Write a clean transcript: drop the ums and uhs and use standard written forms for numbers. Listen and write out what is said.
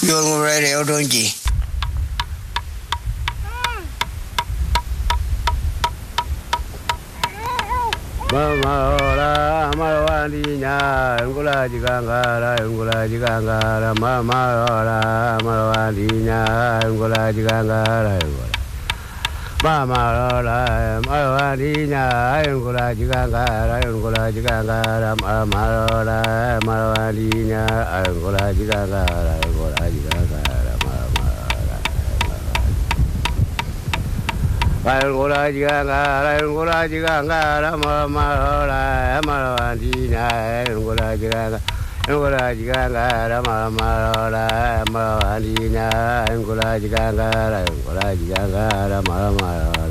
You're ready, don't you? Mama ora marwandinya ngula jigangara mama ora marwandinya ngula jigangara mama ora marwandinya ngula jigangara mama ora marwandinya ngula jigangara Ngula jigangara mama ora marwandinya ngula jigangara mama ora marwandinya ngula jigangara mama ora